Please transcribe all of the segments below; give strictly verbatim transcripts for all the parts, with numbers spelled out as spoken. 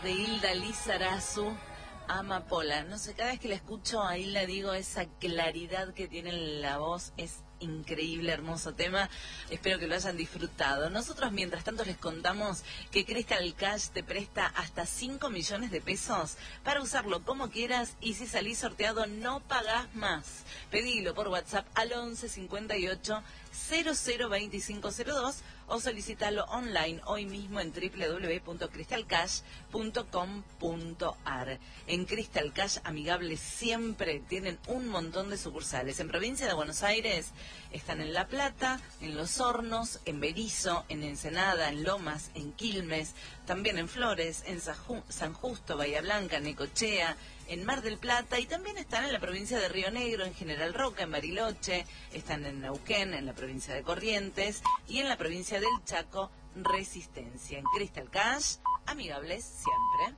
De Hilda Lizarazu, Amapola. No sé, cada vez que la escucho a Hilda digo esa claridad que tiene en la voz, es increíble, hermoso tema. Espero que lo hayan disfrutado. Nosotros, mientras tanto, les contamos que Crystal Cash te presta hasta cinco millones de pesos para usarlo como quieras y si salís sorteado no pagás más. Pedilo por WhatsApp al once cincuenta y ocho cero cero veinticinco cero dos o solicítalo online hoy mismo en doble u doble u doble u punto crystal cash punto com punto a r. En Crystal Cash, amigables siempre, tienen un montón de sucursales. En Provincia de Buenos Aires están en La Plata, en Los Hornos, en Berisso, en Ensenada, en Lomas, en Quilmes, también en Flores, en San Justo, Bahía Blanca, Necochea, en Mar del Plata, y también están en la provincia de Río Negro, en General Roca, en Bariloche, están en Neuquén, en la provincia de Corrientes, y en la provincia del Chaco, Resistencia. En Crystal Cash, amigables siempre.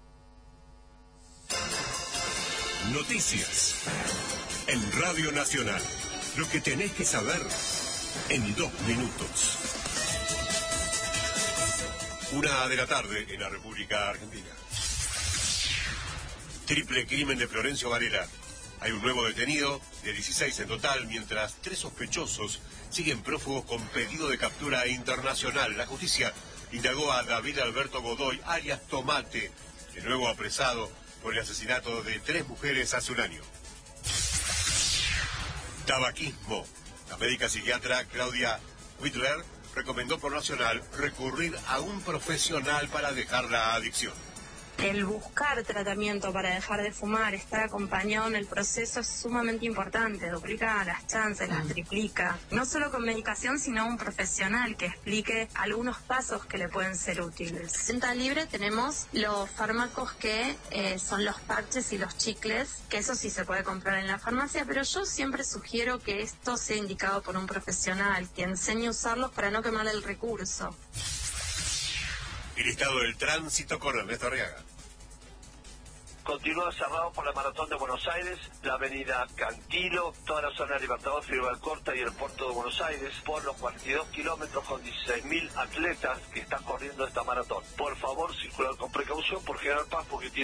Noticias en Radio Nacional. Lo que tenés que saber en dos minutos. Una de la tarde en la República Argentina. Triple crimen de Florencio Varela. Hay un nuevo detenido, de dieciséis en total, mientras tres sospechosos siguen prófugos con pedido de captura internacional. La justicia indagó a David Alberto Godoy, alias Tomate, el nuevo apresado por el asesinato de tres mujeres hace un año. Tabaquismo. La médica psiquiatra Claudia Whitler recomendó por Nacional recurrir a un profesional para dejar la adicción. El buscar tratamiento para dejar de fumar, estar acompañado en el proceso es sumamente importante, duplica las chances, las triplica. No solo con medicación, sino un profesional que explique algunos pasos que le pueden ser útiles. En Venta Libre tenemos los fármacos que eh, son los parches y los chicles, que eso sí se puede comprar en la farmacia, pero yo siempre sugiero que esto sea indicado por un profesional, que enseñe a usarlos para no quemar el recurso. El estado del tránsito con Ernesto Arriaga. Continúa cerrado por la Maratón de Buenos Aires, la avenida Cantilo, toda la zona de Libertador, Figueroa Alcorta y el puerto de Buenos Aires, por los cuarenta y dos kilómetros con dieciséis mil atletas que están corriendo esta maratón. Por favor, circular con precaución por General Paz, porque tiene